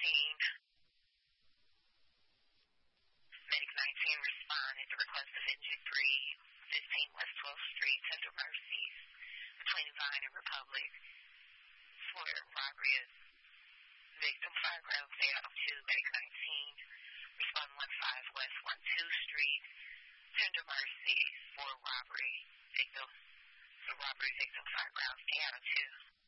Medic 19 responded to request of NG 315 West 12th Street, Tender Mercies, between Vine and Republic, for robbery of victim 5 rounds out of 2, Medic 19, respond 15 West 12th Street, Tender Mercies, for robbery victim 5 rounds out of 2.